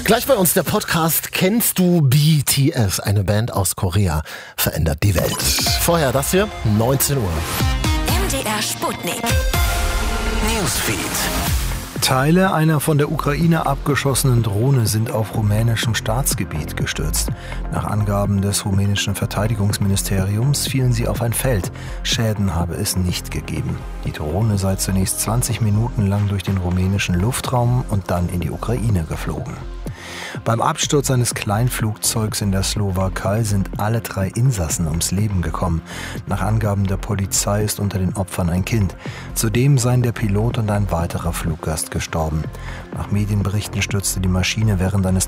Gleich bei uns der Podcast Kennst du BTS? Eine Band aus Korea verändert die Welt. Vorher das hier, 19 Uhr. MDR Sputnik. Newsfeed. Teile einer von der Ukraine abgeschossenen Drohne sind auf rumänischem Staatsgebiet gestürzt. Nach Angaben des rumänischen Verteidigungsministeriums fielen sie auf ein Feld. Schäden habe es nicht gegeben. Die Drohne sei zunächst 20 Minuten lang durch den rumänischen Luftraum und dann in die Ukraine geflogen. Beim Absturz eines Kleinflugzeugs in der Slowakei sind alle 3 Insassen ums Leben gekommen. Nach Angaben der Polizei ist unter den Opfern ein Kind. Zudem seien der Pilot und ein weiterer Fluggast gestorben. Nach Medienberichten stürzte die Maschine während eines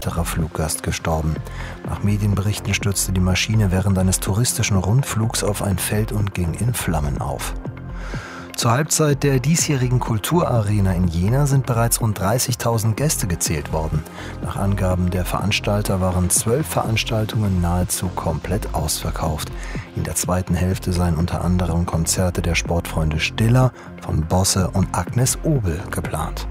touristischen Rundflugs auf ein Feld und ging in Flammen auf. Zur Halbzeit der diesjährigen Kulturarena in Jena sind bereits rund 30.000 Gäste gezählt worden. Nach Angaben der Veranstalter waren 12 Veranstaltungen nahezu komplett ausverkauft. In der zweiten Hälfte seien unter anderem Konzerte der Sportfreunde Stiller, von Bosse und Agnes Obel geplant.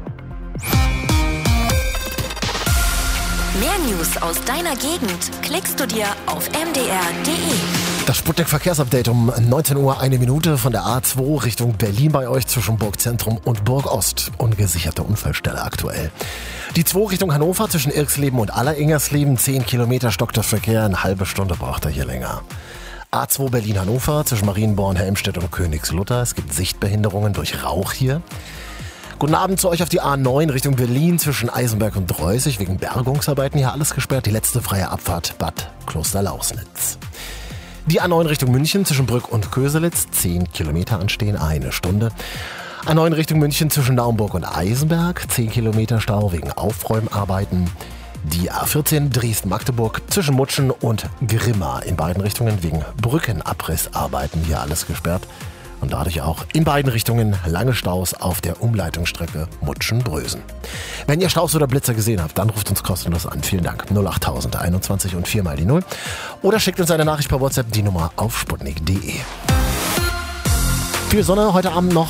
Mehr News aus deiner Gegend klickst du dir auf mdr.de. Das Sputnik-Verkehrsupdate um 19 Uhr, 1 Minute von der A2 Richtung Berlin bei euch zwischen Burgzentrum und Burgost. Ungesicherte Unfallstelle aktuell. Die 2 Richtung Hannover zwischen Irxleben und Alleringersleben, 10 Kilometer stockt der Verkehr, eine halbe Stunde braucht er hier länger. A2 Berlin-Hannover zwischen Marienborn, Helmstedt und Königslutter. Es gibt Sichtbehinderungen durch Rauch hier. Guten Abend zu euch auf die A9 Richtung Berlin zwischen Eisenberg und Dreußig. Wegen Bergungsarbeiten hier alles gesperrt. Die letzte freie Abfahrt Bad Klosterlausnitz. Die A9 Richtung München zwischen Brück und Köselitz. 10 Kilometer anstehen, 1 Stunde. A9 Richtung München zwischen Naumburg und Eisenberg. 10 Kilometer Stau wegen Aufräumarbeiten. Die A14 Dresden-Magdeburg zwischen Mutschen und Grimma. In beiden Richtungen wegen Brückenabrissarbeiten hier alles gesperrt. Und dadurch auch in beiden Richtungen lange Staus auf der Umleitungsstrecke Mutschen-Brösen. Wenn ihr Staus oder Blitzer gesehen habt, dann ruft uns kostenlos an. Vielen Dank. 08000 21 und 4 mal die 0. Oder schickt uns eine Nachricht per WhatsApp, die Nummer auf sputnik.de. Viel Sonne heute Abend noch.